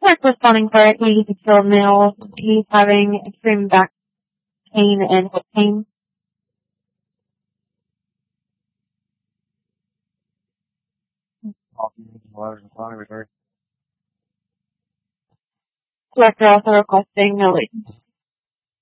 Director responding for 86-year-old male. He's having extreme back pain and hip pain. Director also requesting no wait.